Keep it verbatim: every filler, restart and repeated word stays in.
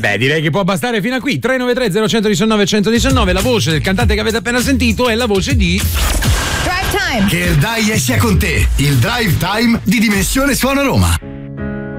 Beh, direi che può bastare fino a qui. tre nove tre zero uno uno nove uno uno nove. La voce del cantante che avete appena sentito è la voce di Drive Time. Che il Dai sia con te. Il Drive Time di Dimensione Suono Roma.